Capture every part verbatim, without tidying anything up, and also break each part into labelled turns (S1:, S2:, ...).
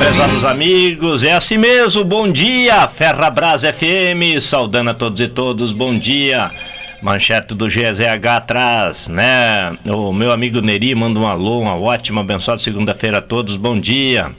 S1: Prezados amigos, é assim mesmo, bom dia, Ferrabras F M, saudando a todos e todos, bom dia. Manchete do G Z H atrás, né? O meu amigo Neri manda um alô, uma ótima, abençoada segunda-feira a todos, bom dia.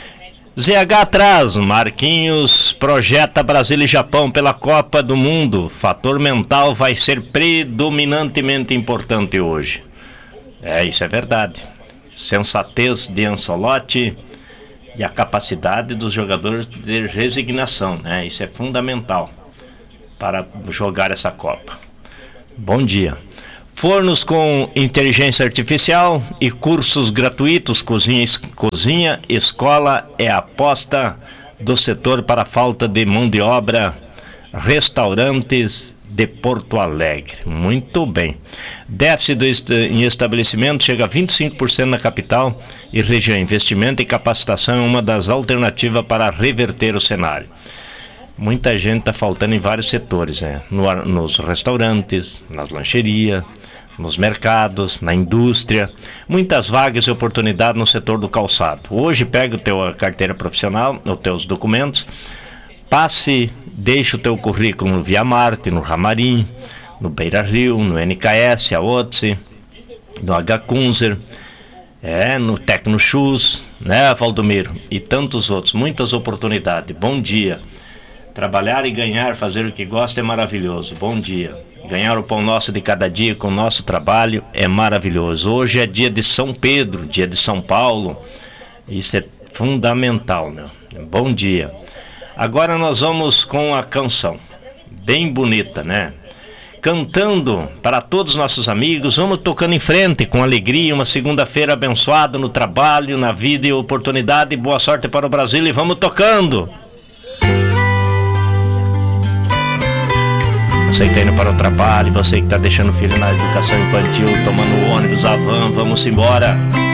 S1: Z H atrás, Marquinhos projeta Brasil e Japão pela Copa do Mundo, fator mental vai ser predominantemente importante hoje. É, isso é verdade. Sensatez de Ancelotti e a capacidade dos jogadores de resignação, né? Isso é fundamental para jogar essa Copa. Bom dia. Fornos com inteligência artificial e cursos gratuitos, cozinha, cozinha escola é a aposta do setor para a falta de mão de obra. Restaurantes de Porto Alegre. Muito bem. Déficit do est- em estabelecimento chega a vinte e cinco por cento na capital e região. Investimento e capacitação é uma das alternativas para reverter o cenário. Muita gente está faltando em vários setores, né? No, nos restaurantes, nas lancherias, nos mercados, na indústria. Muitas vagas e oportunidades no setor do calçado. Hoje pega o teu a carteira profissional, os teus documentos, passe, deixa o teu currículo no Via Marte, no Ramarim, no Beira Rio, no N K S, a O T S, no H. Kunzer, é, no Tecnochus, né, Valdomiro? E tantos outros, muitas oportunidades. Bom dia. Trabalhar e ganhar, fazer o que gosta é maravilhoso. Bom dia. Ganhar o pão nosso de cada dia com o nosso trabalho é maravilhoso. Hoje é dia de São Pedro, dia de São Paulo. Isso é fundamental, meu. Bom dia. Agora nós vamos com a canção, bem bonita, né? Cantando para todos os nossos amigos, vamos tocando em frente com alegria, uma segunda-feira abençoada no trabalho, na vida e oportunidade. Boa sorte para o Brasil e vamos tocando. Você que está indo para o trabalho, você que está deixando o filho na educação infantil, tomando o ônibus, a van, vamos embora.